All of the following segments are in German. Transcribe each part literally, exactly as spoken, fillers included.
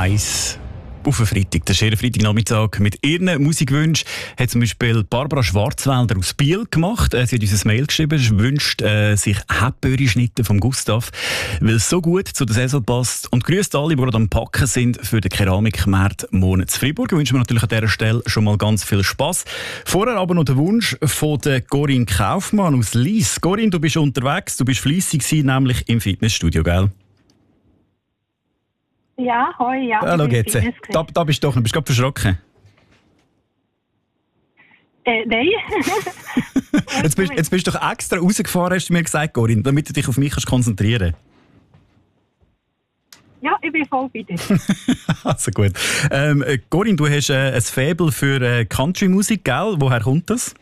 eins auf einen Freitag. Das ist ihr Freitagnachmittag mit ihren Musikwünschen. Hat zum Beispiel Barbara Schwarzwälder aus Biel gemacht. Sie hat uns ein Mail geschrieben, sie wünscht äh, sich Hepböri-Schnitte vom Gustav, weil es so gut zu der Saison passt. Und grüßt alle, die gerade am Packen sind für den Keramikmarkt Monat zu Freiburg. Wir wünschen natürlich an dieser Stelle schon mal ganz viel Spass. Vorher aber noch der Wunsch von der Corinne Kaufmann aus Lies. Corinne, du bist unterwegs, du bist fleissig gewesen, nämlich im Fitnessstudio, gell? Ja, hoi, ja. Hallo, geht's. Da, da bist du doch, bist du gerade verschrocken? Äh, nein. jetzt, bist, jetzt bist du doch extra rausgefahren, hast du mir gesagt, Corinne, damit du dich auf mich kannst konzentrieren kannst. Ja, ich bin voll bei dir. Also gut. Ähm, Corinne, du hast äh, ein Faible für äh, Country-Musik, gell? Woher kommt das?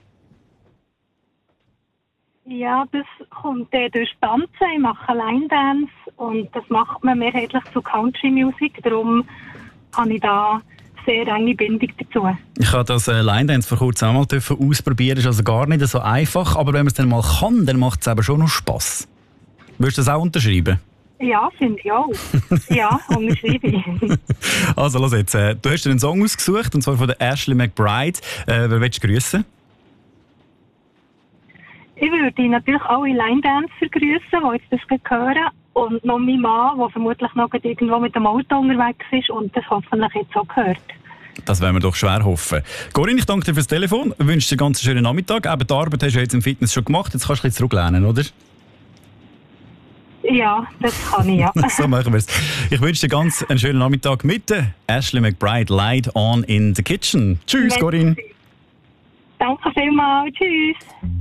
Ja, das kommt äh, durch Tanzen. Ich mache Line-Dance und das macht man mehrheitlich zu Country-Musik. Darum habe ich da sehr enge Bindung dazu. Ich habe das äh, Line-Dance vor kurzem auch mal ausprobieren. Das ist also gar nicht so einfach. Aber wenn man es dann mal kann, dann macht es aber schon noch Spass. Würdest du das auch unterschreiben? Ja, finde ich auch. Ja, unterschreibe ich. Also, los jetzt. Äh, du hast dir einen Song ausgesucht, und zwar von der Ashley McBride. Äh, wer willst du grüßen? Ich würde natürlich alle Line-Dancer grüßen, die jetzt das hören. Und noch mein Mann, der vermutlich noch irgendwo mit dem Auto unterwegs ist und das hoffentlich jetzt auch gehört. Das werden wir doch schwer hoffen. Corinne, ich danke dir fürs Telefon. Ich wünsche dir einen ganz schönen Nachmittag. Eben die Arbeit hast du jetzt im Fitness schon gemacht. Jetzt kannst du ein bisschen zurücklehnen, oder? Ja, das kann ich, ja. So machen wir es. Ich wünsche dir ganz einen schönen Nachmittag mit der Ashley McBride. Light on in the kitchen. Tschüss, Corinne. Danke vielmals. Tschüss.